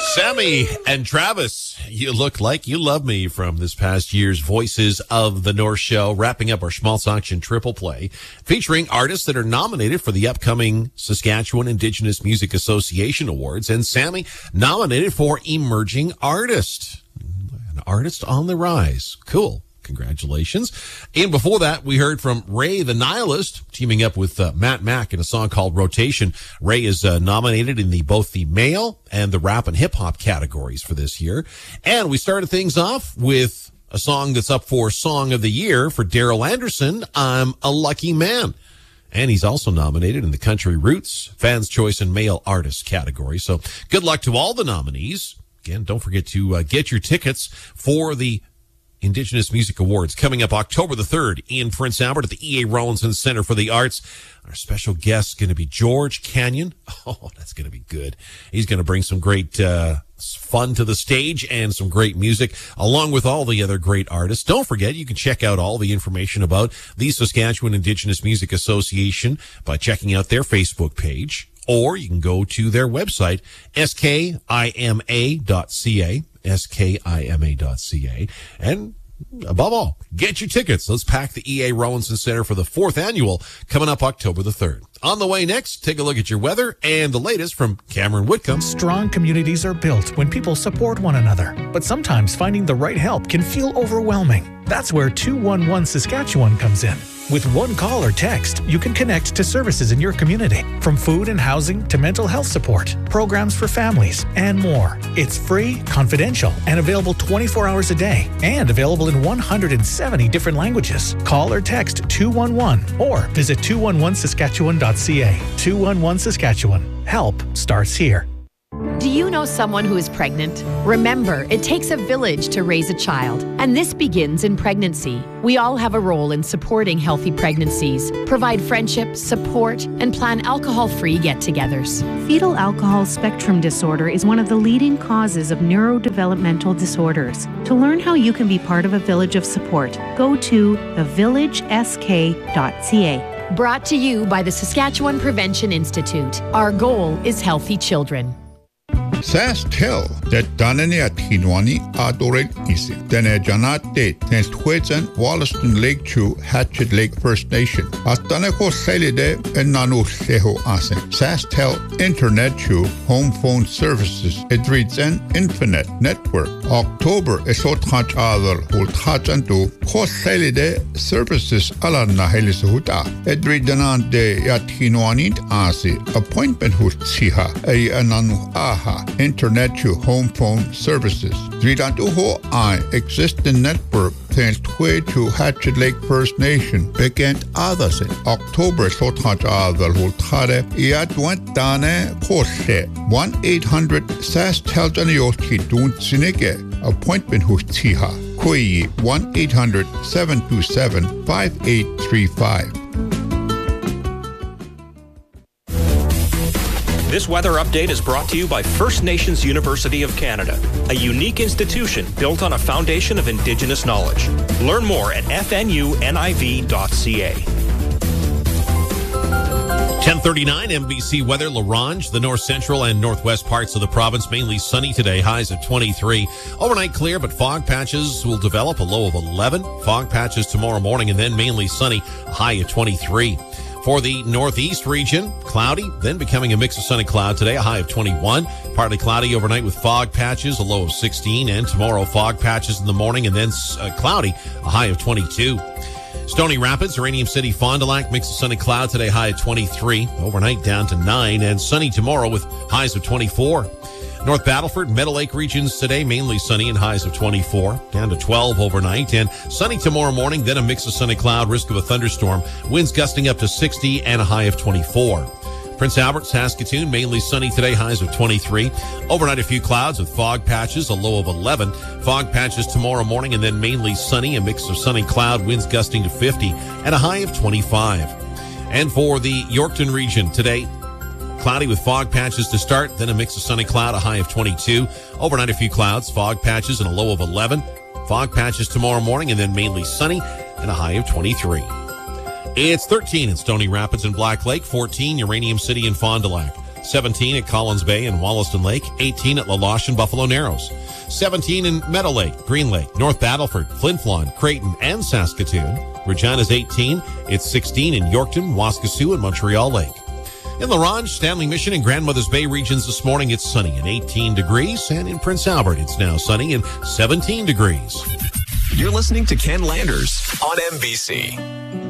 Sammy and Travis, You Look Like You Love Me from this past year's Voices of the North show, wrapping up our Schmaltz Auction Triple Play, featuring artists that are nominated for the upcoming Saskatchewan Indigenous Music Association Awards, and Sammy nominated for Emerging Artist, an artist on the rise. Cool. Congratulations. And before that, we heard from Ray the Nihilist, teaming up with Matt Mack in a song called Rotation. Ray is nominated in both the male and the rap and hip-hop categories for this year. And we started things off with a song that's up for Song of the Year for Daryl Anderson, I'm a Lucky Man. And he's also nominated in the Country Roots, Fans' Choice, and Male Artist category. So good luck to all the nominees. Again, don't forget to get your tickets for the Indigenous Music Awards coming up October the 3rd in Prince Albert at the E.A. Rawlinson Center for the Arts. Our special guest is going to be George Canyon. Oh, that's going to be good. He's going to bring some great fun to the stage and some great music, along with all the other great artists. Don't forget, you can check out all the information about the Saskatchewan Indigenous Music Association by checking out their Facebook page, or you can go to their website, skima.ca. skima.ca. And above all, get your tickets. Let's pack the E.A. Rawlinson Center for the 4th annual coming up October the 3rd. On the way next, take a look at your weather and the latest from Cameron Whitcomb. Strong communities are built when people support one another, but sometimes finding the right help can feel overwhelming. That's where 211 Saskatchewan comes in. With one call or text, you can connect to services in your community, from food and housing to mental health support, programs for families, and more. It's free, confidential, and available 24 hours a day, and available in 170 different languages. Call or text 211 or visit 211saskatchewan.ca. 211 Saskatchewan. Help starts here. Do you know someone who is pregnant? Remember, it takes a village to raise a child, and this begins in pregnancy. We all have a role in supporting healthy pregnancies, provide friendship, support, and plan alcohol-free get-togethers. Fetal alcohol spectrum disorder is one of the leading causes of neurodevelopmental disorders. To learn how you can be part of a village of support, go to thevillagesk.ca. Brought to you by the Saskatchewan Prevention Institute. Our goal is healthy children. SaskTel that Danani Atinwani Adoren Isi. Dene Janate Tens Twitsen Wollaston Lake Chew Hatchet Lake First Nation. Astaneko Selide and Nanu Seho Asen. SaskTel Internet Chew Home Phone Services. Edritsen Infinite Network. October Esotach Adal Hultachantu Kos Selide Services Alana Helisuhuta. Edridanan de Yatinwani Asi. Appointment Hutsiha A Ananu Aha. Internet to home phone services. Dridantuho I existing network thanks to Hatchet Lake First Nation begin others in October Sotach Adal Hultare Iadwentane Kose 1-800 SAS Teljanioski Dun Sinike appointment Hutiha Kui 1-800-727-5835. This weather update is brought to you by First Nations University of Canada, a unique institution built on a foundation of Indigenous knowledge. Learn more at fnuniv.ca. 10:39 MBC weather. La Ronge, the north central and northwest parts of the province, mainly sunny today, highs of 23. Overnight clear, but fog patches will develop, a low of 11. Fog patches tomorrow morning, and then mainly sunny, a high of 23. For the northeast region, cloudy, then becoming a mix of sun and cloud today, a high of 21. Partly cloudy overnight with fog patches, a low of 16. And tomorrow, fog patches in the morning and then cloudy, a high of 22. Stony Rapids, Uranium City, Fond du Lac, mix of sun and cloud today, high of 23. Overnight down to 9, and sunny tomorrow with highs of 24. North Battleford, Meadow Lake regions today, mainly sunny and highs of 24, down to 12 overnight, and sunny tomorrow morning, then a mix of sun and cloud, risk of a thunderstorm, winds gusting up to 60 and a high of 24. Prince Albert, Saskatoon, mainly sunny today, highs of 23. Overnight, a few clouds with fog patches, a low of 11. Fog patches tomorrow morning, and then mainly sunny, a mix of sun and cloud, winds gusting to 50 and a high of 25. And for the Yorkton region today, cloudy with fog patches to start, then a mix of sun and cloud, a high of 22. Overnight, a few clouds, fog patches, and a low of 11. Fog patches tomorrow morning, and then mainly sunny, and a high of 23. It's 13 in Stony Rapids and Black Lake, 14 Uranium City and Fond du Lac, 17 at Collins Bay and Wollaston Lake. 18 at LaLoche and Buffalo Narrows. 17 in Meadow Lake, Green Lake, North Battleford, Flin Flon, Creighton, and Saskatoon. Regina's 18. It's 16 in Yorkton, Waskesiu, and Montreal Lake. In La Ronge, Stanley Mission, and Grandmothers Bay regions this morning, it's sunny and 18 degrees. And in Prince Albert, it's now sunny and 17 degrees. You're listening to Ken Landers on NBC.